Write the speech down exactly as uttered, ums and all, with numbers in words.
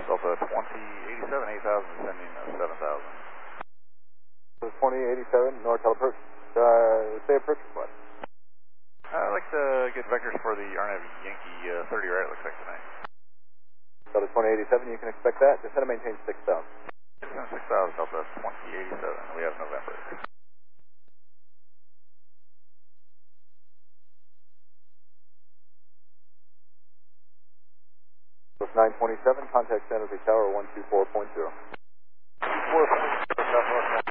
Delta twenty eighty-seven, eight thousand, sending uh, seven thousand. twenty eighty-seven, North approach, uh, say approach request. I'd like to get vectors for the R N A V Yankee uh, thirty right, looks like tonight. Delta twenty eighty-seven, you can expect that. Just had to maintain six thousand. six thousand, Delta twenty eighty-seven, we have November. nine twenty-seven, contact San Jose Tower one two four point zero. four point zero, Southwest